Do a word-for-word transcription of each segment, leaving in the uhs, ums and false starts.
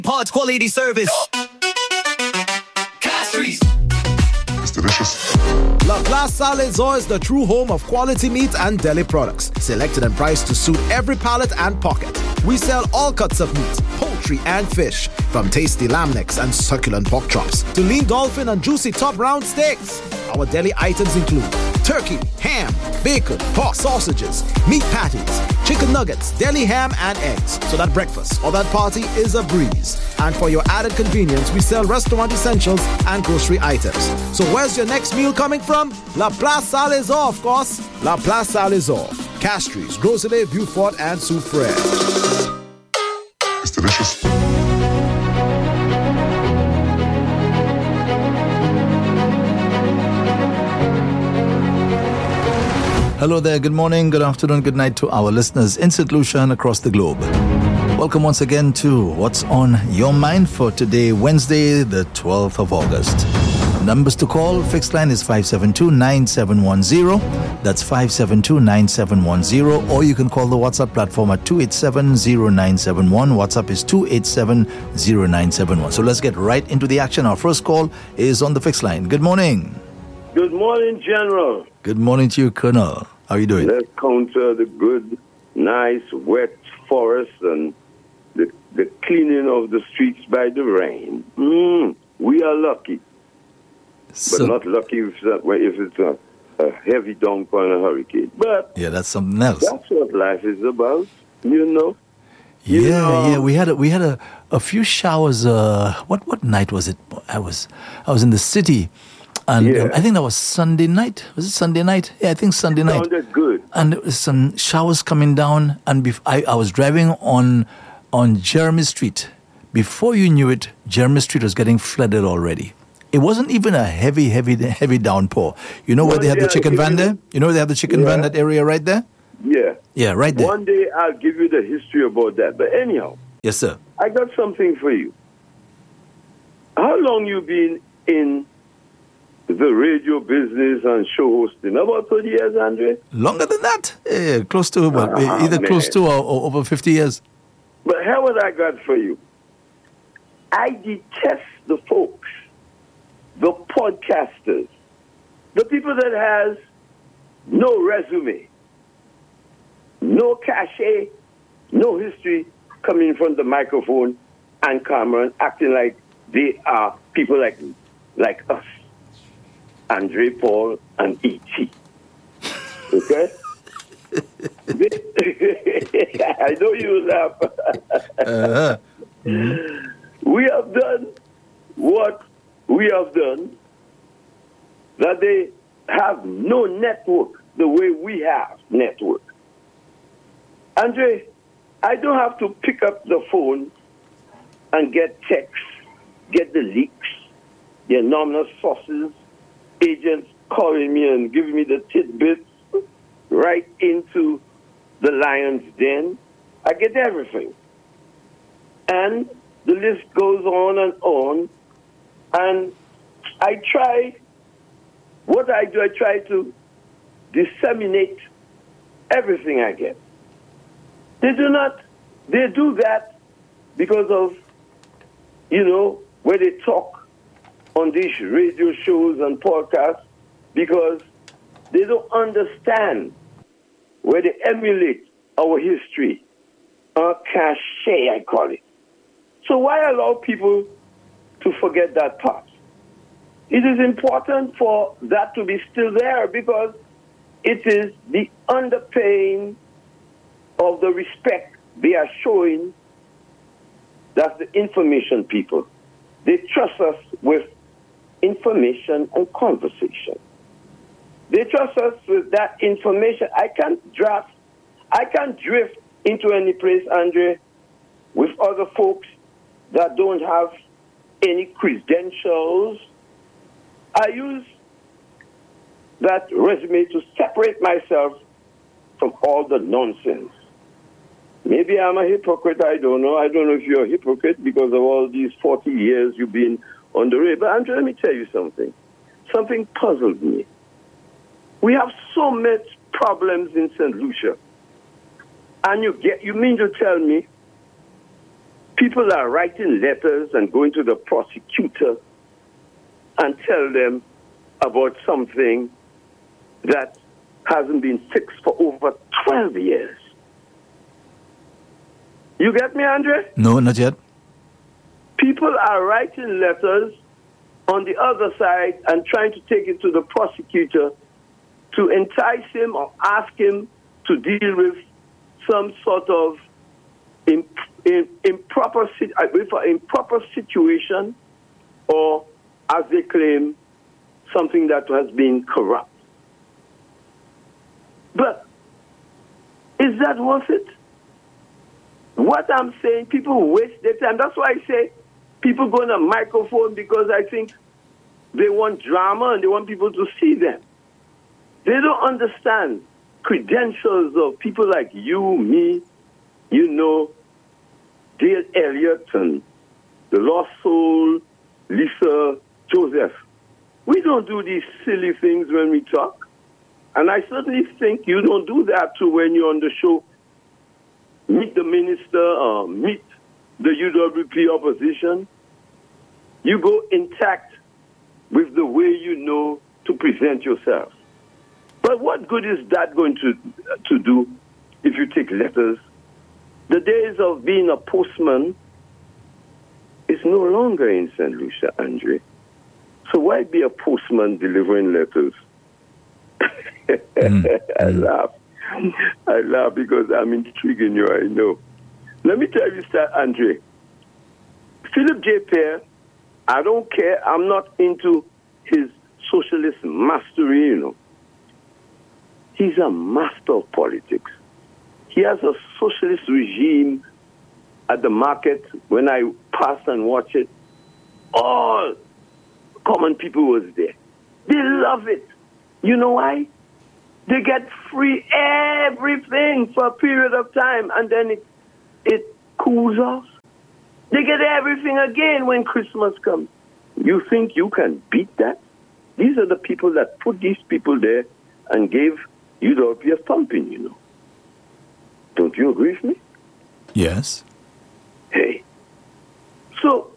Pod quality service. Castries. It's delicious. La Place Salazar is the true home of quality meat and deli products, selected and priced to suit every palate and pocket. We sell all cuts of meat, poultry and fish, from tasty lamb necks and succulent pork chops to lean dolphin and juicy top round steaks. Our deli items include turkey, ham, bacon, pork sausages, meat patties, chicken nuggets, deli ham and eggs, so that breakfast or that party is a breeze. And for your added convenience, we sell restaurant essentials and grocery items. So where's your next meal coming from? La Place Salazar, of course. La Place Salazar, Castries, Groselet, Beaufort and Soufriere. It's delicious. Hello there, good morning, good afternoon, good night to our listeners in Saint Lucia and across the globe. Welcome once again to What's on Your Mind for today, Wednesday, the twelfth of August. Numbers to call, fixed line is five seven two, nine seven one zero. That's five seven two, nine seven one zero. Or you can call the WhatsApp platform at two eight seven, zero nine seven one. WhatsApp is two eight seven, zero nine seven one. So let's get right into the action. Our first call is on the fixed line. Good morning. Good morning, General. Good morning to you, Colonel. How are you doing? Let's counter the good, nice, wet forest and the, the cleaning of the streets by the rain. Mm, we are lucky. So, but not lucky if, if it's a, a heavy downpour and a hurricane. But yeah, that's something else. That's what life is about, you know. You yeah, know. yeah. We had a, we had a, a few showers. Uh, what what night was it? I was I was in the city. And yeah. um, I think that was Sunday night. Was it Sunday night? Yeah, I think Sunday night. Sounded good. And there was some showers coming down. And bef- I, I was driving on on Jeremy Street. Before you knew it, Jeremy Street was getting flooded already. It wasn't even a heavy, heavy, heavy downpour. You know where One they have day the chicken I'll van give there? you- You know where they have the chicken Yeah. van, that area right there? Yeah. Yeah, right there. One day I'll give you the history about that. But anyhow, Yes, sir. I got something for you. How long you been in the radio business and show hosting? About thirty years, Andre? Longer than that. Yeah, close to, well, Ah, either man. close to or, or over fifty years. But how what I got for you? I detest the folks, the podcasters, the people that has no resume, no cachet, no history coming in front of the microphone and camera and acting like they are people like like us, Andre Paul and E T Okay? I know you laugh. Uh-huh. We have done what we have done, that they have no network the way we have network. Andre, I don't have to pick up the phone and get texts, get the leaks, the anonymous sources, agents calling me and giving me the tidbits right into the lion's den. I get everything. And the list goes on and on. And I try, what I do, I try to disseminate everything I get. They do not, they do that because of, you know, where they talk on these radio shows and podcasts, because they don't understand where they emulate our history, our cachet, I call it. So why allow people to forget that part? It is important for that to be still there, because it is the underpaying of the respect they are showing. That's the information people. They trust us with information and conversation. They trust us with that information. I can't draft, I can't drift into any place, Andre, with other folks that don't have any credentials. I use that resume to separate myself from all the nonsense. Maybe I'm a hypocrite, I don't know. I don't know if you're a hypocrite because of all these forty years you've been on the radio. But Andrew, let me tell you something. Something puzzled me. We have so much problems in Saint Lucia. And you get you mean to tell me People are writing letters and going to the prosecutor and tell them about something that hasn't been fixed for over twelve years. You get me, Andre? No, not yet. People are writing letters on the other side and trying to take it to the prosecutor to entice him or ask him to deal with some sort of imp- in, improper, with an improper situation, or, as they claim, something that has been corrupt. But is that worth it? What I'm saying, people waste their time. That's why I say people go on a microphone, because I think they want drama and they want people to see them. They don't understand credentials of people like you, me, you know, Dale Elliott and the Lost Soul, Lisa Joseph. We don't do these silly things when we talk. And I certainly think you don't do that too when you're on the show. Meet the minister, uh, meet the U W P opposition. You go intact with the way you know to present yourself. But what good is that going to to do if you take letters? The days of being a postman is no longer in Saint Lucia, Andre. So why be a postman delivering letters? mm. I laugh. I laugh because I'm intriguing you, I know. Let me tell you, Sir Andre. Philip J. Pierre, I don't care. I'm not into his socialist mastery, you know. He's a master of politics. He has a socialist regime at the market. When I pass and watch it, all common people was there. They love it. You know why? They get free everything for a period of time, and then it it cools off. They get everything again when Christmas comes. You think you can beat that? These are the people that put these people there and gave U W P a thumping, you know. Don't you agree with me? Yes. Hey. So,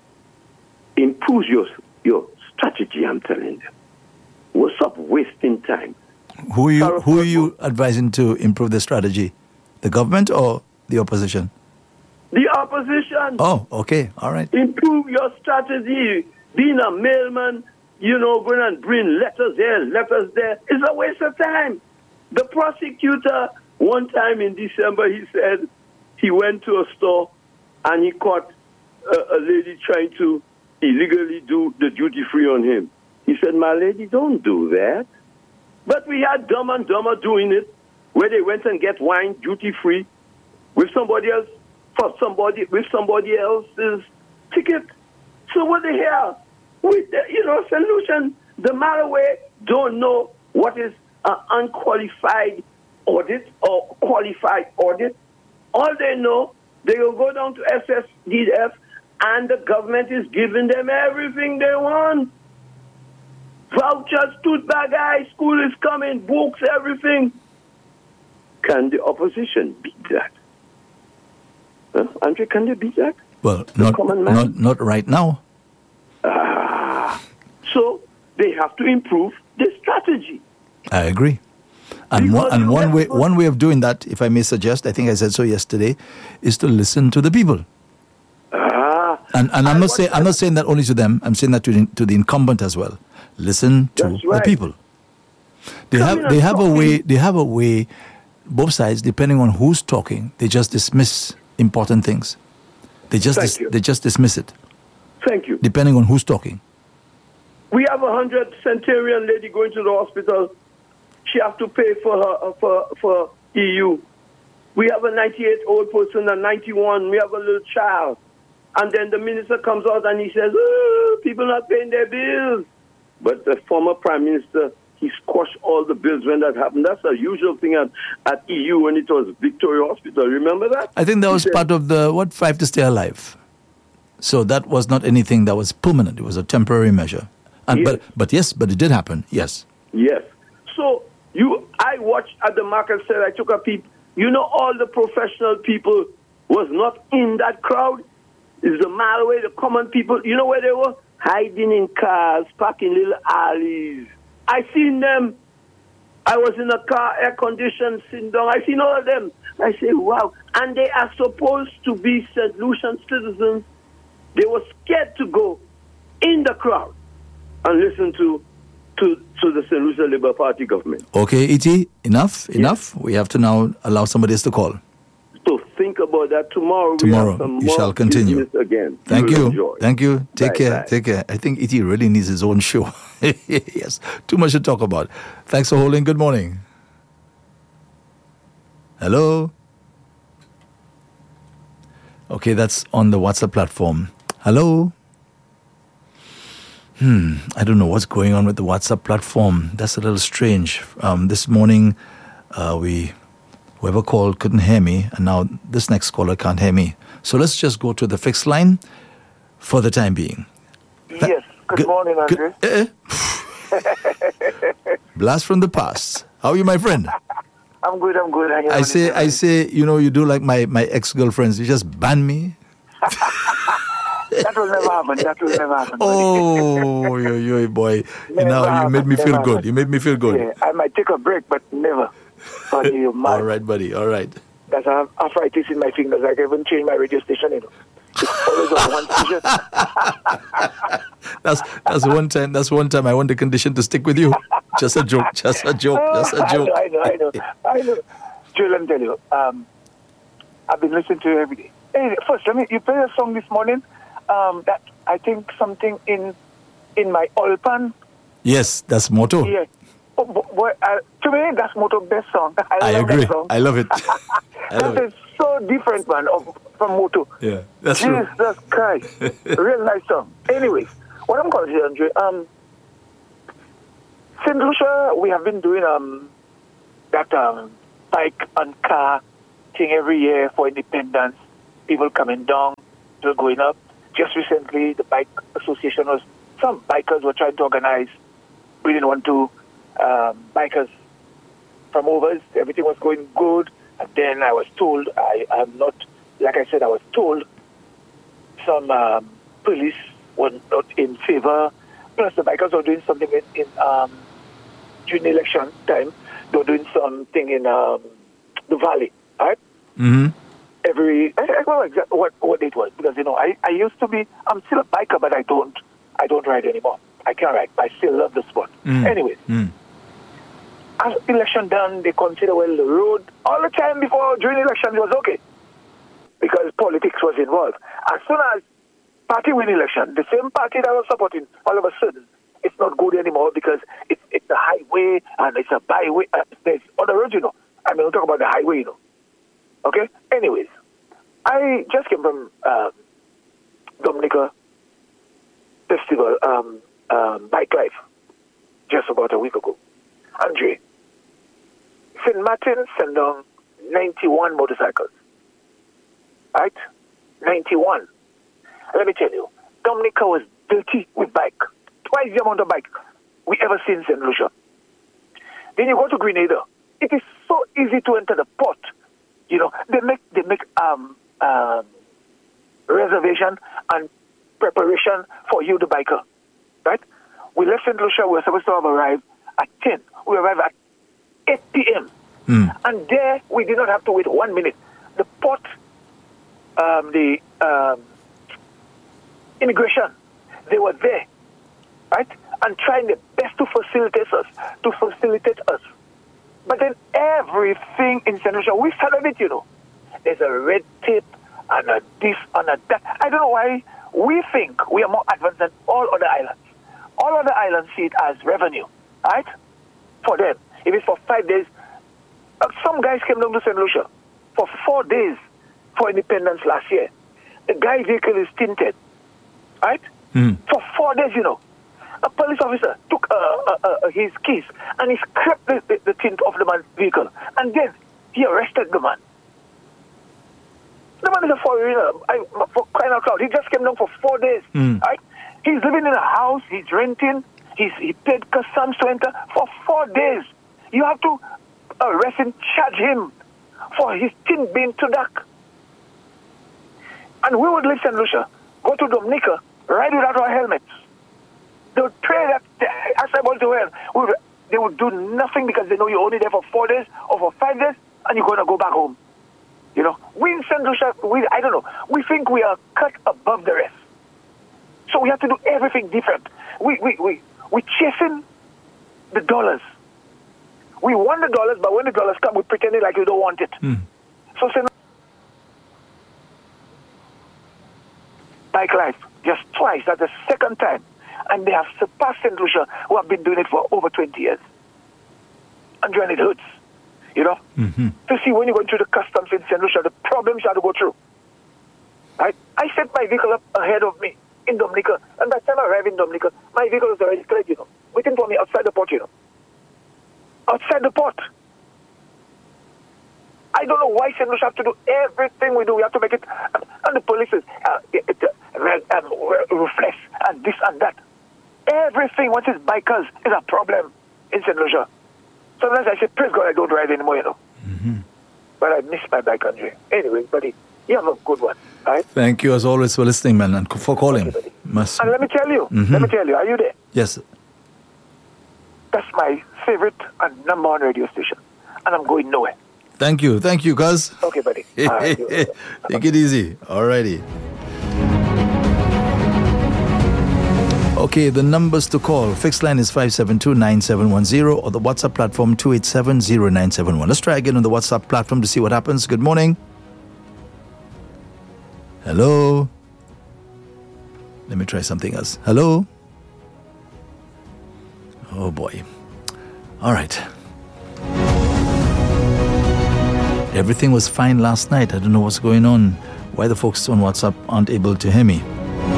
improve your, your strategy, I'm telling them. What's up wasting time? Who are you, who are you advising to improve the strategy? The government or the opposition? The opposition. Oh, okay. All right. Improve your strategy. Being a mailman, you know, going and bring letters here, letters there, is a waste of time. The prosecutor, one time in December, he said he went to a store and he caught a, a lady trying to illegally do the duty-free on him. He said, my lady, don't do that. But we had Dumb and Dumber doing it, where they went and get wine duty-free with somebody else, for somebody, with somebody else's ticket. So what the hell? With the, you know, solution, the Malaway don't know what is an unqualified audit or qualified audit. All they know, they will go down to S S D F and the government is giving them everything they want. Vouchers, tooth bag, high school is coming, books, everything. Can the opposition beat that? Huh? Andre, can they beat that? Well, The not, common man? not not right now. Ah, so they have to improve the strategy. I agree. And Because one, and you one have way to- one way of doing that, if I may suggest, I think I said so yesterday, is to listen to the people. Ah, And and I'm I not saying I'm not saying that only to them. I'm saying that to the, to the incumbent as well. Listen to That's the right. people. They Come have in they and have a talk way. in. They have a way. Both sides, depending on who's talking, they just dismiss important things. They just Thank dis- you. they just dismiss it, thank you. depending on who's talking. We have a hundred centurion lady going to the hospital. She has to pay for her for for E U. We have a ninety-eight old person, a ninety-one. We have a little child, and then the minister comes out and he says, "Oh, people not paying their bills." But the former prime minister, he squashed all the bills when that happened. That's a usual thing at, at E U when it was Victoria Hospital. Remember that? I think that He was said- part of the what five to stay alive. So that was not anything that was permanent. It was a temporary measure. And Yes. but but yes, but it did happen. Yes. Yes. So you, I watched at the market sale. I took a peep. You know, all the professional people was not in that crowd. It's a mile away. The common people, you know where they were? Hiding in cars, parking little alleys. I seen them. I was in a car, air conditioned, sitting down. I seen all of them. I say, wow. And they are supposed to be Saint Lucian citizens. They were scared to go in the crowd and listen to to, to the Saint Lucia Labour Party government. Okay, E T, enough, enough. Yes. We have to now allow somebody else to call. So think about that tomorrow. Tomorrow, we have some you more shall continue. Again. Thank you. you. Enjoy. Thank you. Take bye, care. Bye. Take care. I think E T really needs his own show. Yes, too much to talk about. Thanks for holding. Good morning. Hello. Okay, that's on the WhatsApp platform. Hello. Hmm, I don't know what's going on with the WhatsApp platform. That's a little strange. Um, this morning, uh, we whoever called couldn't hear me, and now this next caller can't hear me. So let's just go to the fixed line for the time being. Yes. Good, good morning, Andre. Good, eh? Blast from the past. How are you, my friend? I'm good. I'm good. I say, I say, you know, you do like my, my ex-girlfriends. You just ban me. That will never happen. That will never happen. Oh, yo, yo, boy. You know, you made me feel good. You made me feel good. Yeah, I might take a break, but never. Buddy, you're mad. All right, buddy. All right. That's I have arthritis in my fingers. I can even change my radio station, you know. It's always on one station. that's that's one time. That's one time I want the condition to stick with you. Just a joke. Just a joke. Just a joke. I know. I know. I know. I know. Joel, let me tell you. Um, I've been listening to you every day. Hey, first, let me. You played a song this morning. Um, that I think something in in my oil pan. Yes, that's Motto. Yeah. Oh, boy, uh, to me, that's Motto best song. I, I love agree. That song. I love it. I love that it. is so different, man, of, from Motto. Yeah, that's Jesus true. Christ. Real nice song. Anyways, what I'm going to say, Andre, um, Saint Lucia, we have been doing um that um bike and car thing every year for independence. People coming down, people going up. Just recently, the bike association was, some bikers were trying to organize. We didn't want to, um, bikers from overs. Everything was going good. And then I was told, I am not, like I said, I was told some um, police were not in favor. Plus, the bikers were doing something in, in um, during the election time. They were doing something in um, the valley, right? Mm-hmm. Every, I, I don't know exactly what, what it was, because, you know, I, I used to be, I'm still a biker, but I don't, I don't ride anymore. I can't ride, but I still love the sport. Mm. Anyways, Mm. as election done, they consider, well, the road, all the time before, during election, it was okay, because politics was involved. As soon as party win election, the same party that was supporting, all of a sudden, it's not good anymore, because it's, it's a highway, and it's a byway, uh, there's other roads, you know. I mean, we'll talk about the highway, you know. Okay? Anyways, I just came from um, Dominica Festival, um, um, Bike Life, just about a week ago. Andre, Saint Martin sent down ninety-one motorcycles. Right? ninety-one. Let me tell you, Dominica was dirty with bike. Twice the amount of bike we ever seen in Saint Lucia. Then you go to Grenada. It is so easy to enter the port. You know, they make they make um, um, reservation and preparation for you, the biker, right? We left Saint Lucia. We were supposed to have arrived at ten. We arrived at eight p.m. Mm. And there we did not have to wait one minute. The port, um, the um, immigration, they were there, right? And trying their best to facilitate us, to facilitate us. But then everything in Saint Lucia, we started it, you know. There's a red tape and a this and a that. I don't know why we think we are more advanced than all other islands. All other islands see it as revenue, right? For them. If it's for five days, uh, some guys came down to Saint Lucia for four days for independence last year. The guy's vehicle is tinted, right? Mm. For four days, you know. A police officer took uh, uh, uh, his keys and he scraped the, the, the tint off the man's vehicle. And then he arrested the man. The man is a foreigner. I, for crying out loud. He just came down for four days. Mm. Right? He's living in a house. He's renting. He's, he paid customs to enter for four days. You have to arrest him, charge him for his tint being too dark. And we would leave Saint Lucia, go to Dominica, ride without our helmets. They would pray that, as I want to well, they would do nothing because they know you're only there for four days or for five days and you're going to go back home. You know, we in Saint Lucia, we, I don't know, we think we are cut above the rest. So we have to do everything different. We, we, we, we're chasing the dollars. We want the dollars, but when the dollars come, we're pretending like we don't want it. Mm. So Saint Bike Life, just twice, that's the second time. And they have surpassed Saint Lucia, who have been doing it for over twenty years. And when it hurts, you know, mm-hmm. to see when you're going through the customs in Saint Lucia, the problems you have to go through. Right? I set my vehicle up ahead of me in Dominica, and by the time I arrived in Dominica, my vehicle was already cleared, you know, waiting for me outside the port, you know. Outside the port. I don't know why Saint Lucia have to do everything we do. We have to make it, and, and the police is uh, it, it, uh, um, reflex and this and that. Everything, once it's bikers, is a problem in Saint Lucia. Sometimes I say, praise God, I don't ride anymore, you know. Mm-hmm. But I miss my bike country. Anyway, buddy, you have a good one, all right? Thank you as always for listening, man, and for calling. Okay, Must... And let me tell you, Mm-hmm. let me tell you, are you there? Yes. That's my favorite and number one radio station. And I'm going nowhere. Thank you. Thank you, cuz. Okay, buddy. All right, you- Take it easy. Alrighty. Okay, the numbers to call. Fixed line is five seven two, nine seven one zero or the WhatsApp platform two eight seven, zero nine seven one. Let's try again on the WhatsApp platform to see what happens. Good morning. Hello. Let me try something else. Hello. Oh boy. All right. Everything was fine last night. I don't know what's going on. Why the folks on WhatsApp aren't able to hear me.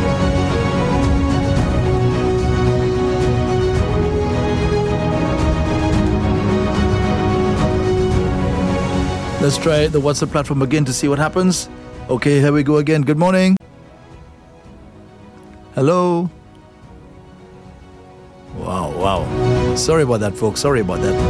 Let's try the WhatsApp platform again to see what happens. Okay, here we go again. Good morning. Hello. Wow, wow. Sorry about that, folks. Sorry about that.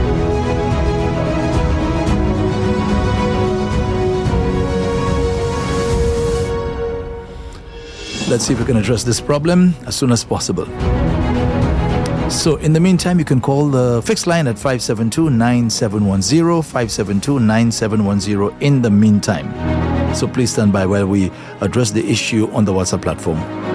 Let's see if we can address this problem as soon as possible. So, in the meantime, you can call the fixed line at five seven two, nine seven one zero, five seven two, nine seven one zero in the meantime. So please stand by while we address the issue on the WhatsApp platform.